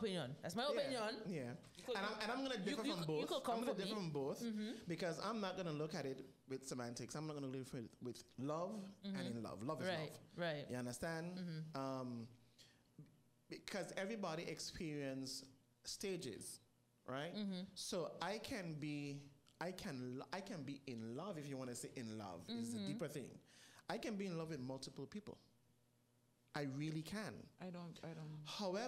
opinion. That's my opinion. Yeah. And I'm going to differ from both. I'm going to differ from both because I'm not going to look at it with semantics. I'm not going to look at it with love and in love. Love is love. Right. You understand? Because everybody experience stages, right? So I can be in love, if you want to say in love. Is a deeper thing. I can be in love with multiple people. I really can. I don't. However,